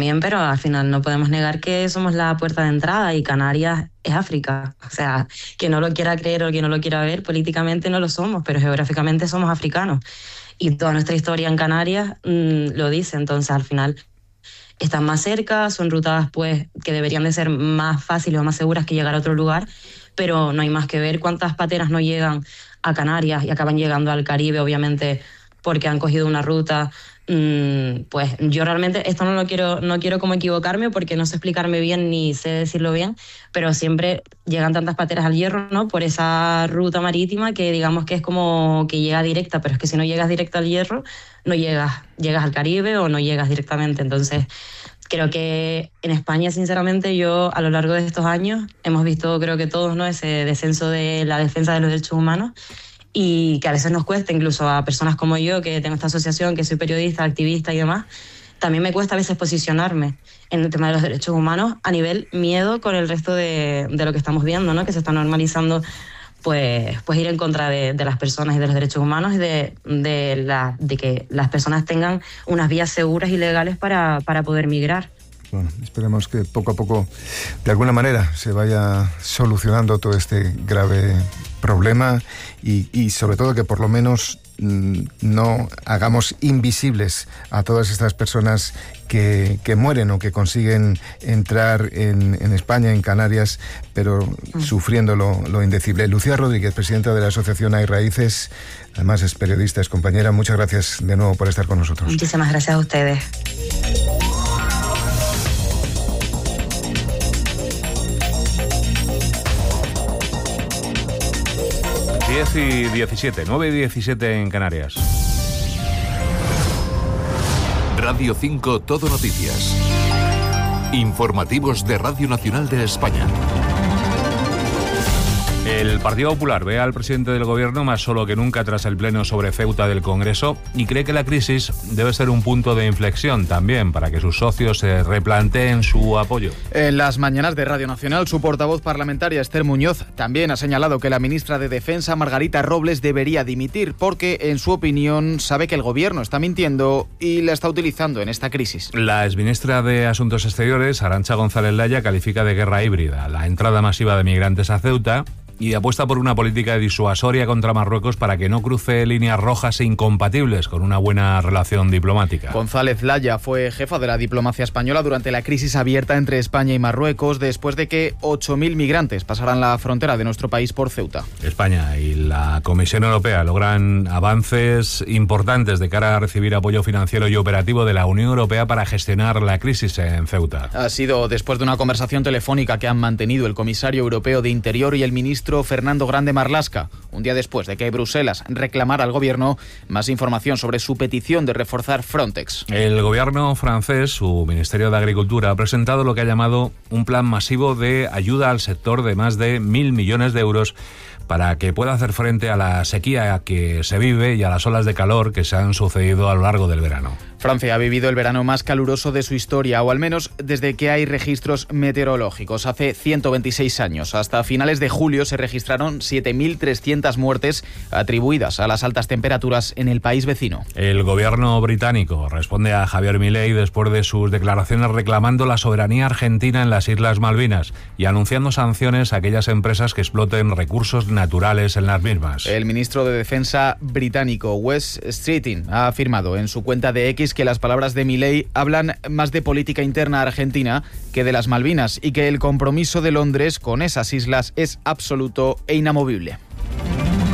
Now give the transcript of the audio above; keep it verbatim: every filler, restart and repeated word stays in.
también, pero al final no podemos negar que somos la puerta de entrada y Canarias es África. O sea, que no lo quiera creer o que no lo quiera ver, políticamente no lo somos, pero geográficamente somos africanos. Y toda nuestra historia en Canarias mmm, lo dice, entonces al final están más cerca, son rutas pues que deberían de ser más fáciles o más seguras que llegar a otro lugar, pero no hay más que ver cuántas pateras no llegan a Canarias y acaban llegando al Caribe, obviamente, porque han cogido una ruta. Mm, pues yo realmente esto no lo quiero, no quiero como equivocarme porque no sé explicarme bien ni sé decirlo bien, pero siempre llegan tantas pateras al Hierro, ¿no? Por esa ruta marítima que digamos que es como que llega directa, pero es que si no llegas directo al Hierro, no llegas, llegas al Caribe o no llegas directamente. Entonces creo que en España, sinceramente, yo a lo largo de estos años hemos visto, creo que todos, ¿no?, ese descenso de la defensa de los derechos humanos, y que a veces nos cuesta, incluso a personas como yo, que tengo esta asociación, que soy periodista, activista y demás, también me cuesta a veces posicionarme en el tema de los derechos humanos a nivel miedo con el resto de, de lo que estamos viendo, ¿no?, que se está normalizando pues, pues ir en contra de, de las personas y de los derechos humanos y de, de, la, de que las personas tengan unas vías seguras y legales para, para poder migrar. Bueno, esperemos que poco a poco, de alguna manera, se vaya solucionando todo este grave problema y, y sobre todo que por lo menos mmm, no hagamos invisibles a todas estas personas que, que mueren o que consiguen entrar en, en España, en Canarias, pero mm. sufriendo lo, lo indecible. Lucía Rodríguez, presidenta de la Asociación Hay Raíces, además es periodista, es compañera, muchas gracias de nuevo por estar con nosotros. Muchísimas gracias a ustedes. diez y diecisiete, nueve y diecisiete en Canarias. Radio cinco Todo Noticias. Informativos de Radio Nacional de España. El Partido Popular ve al presidente del Gobierno más solo que nunca tras el pleno sobre Ceuta del Congreso y cree que la crisis debe ser un punto de inflexión también para que sus socios se replanteen su apoyo. En las mañanas de Radio Nacional, su portavoz parlamentaria Esther Muñoz también ha señalado que la ministra de Defensa, Margarita Robles, debería dimitir porque, en su opinión, sabe que el Gobierno está mintiendo y la está utilizando en esta crisis. La exministra de Asuntos Exteriores, Arantxa González Laya, califica de guerra híbrida la entrada masiva de migrantes a Ceuta y apuesta por una política disuasoria contra Marruecos para que no cruce líneas rojas e incompatibles con una buena relación diplomática. González Laya fue jefa de la diplomacia española durante la crisis abierta entre España y Marruecos, después de que ocho mil migrantes pasaran la frontera de nuestro país por Ceuta. España y la Comisión Europea logran avances importantes de cara a recibir apoyo financiero y operativo de la Unión Europea para gestionar la crisis en Ceuta. Ha sido después de una conversación telefónica que han mantenido el comisario europeo de Interior y el ministro Fernando Grande Marlaska, un día después de que Bruselas reclamara al gobierno más información sobre su petición de reforzar Frontex. El gobierno francés, su Ministerio de Agricultura, ha presentado lo que ha llamado un plan masivo de ayuda al sector de más de mil millones de euros para que pueda hacer frente a la sequía que se vive y a las olas de calor que se han sucedido a lo largo del verano. Francia ha vivido el verano más caluroso de su historia, o al menos desde que hay registros meteorológicos. Hace ciento veintiséis años, hasta finales de julio, se registraron siete mil trescientas muertes atribuidas a las altas temperaturas en el país vecino. El gobierno británico responde a Javier Milei después de sus declaraciones reclamando la soberanía argentina en las Islas Malvinas y anunciando sanciones a aquellas empresas que exploten recursos naturales en las mismas. El ministro de Defensa británico, Wes Streeting, ha afirmado en su cuenta de X que las palabras de Milei hablan más de política interna argentina que de las Malvinas y que el compromiso de Londres con esas islas es absoluto e inamovible.